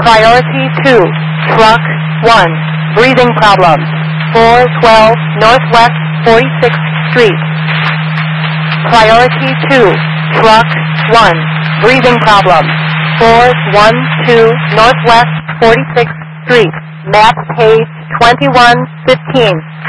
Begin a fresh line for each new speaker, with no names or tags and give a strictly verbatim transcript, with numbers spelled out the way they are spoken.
Priority two, truck one, breathing problems, four twelve Northwest forty-sixth Street. Priority two, truck one, breathing problems, four one two Northwest forty-sixth Street. Map page twenty-one fifteen.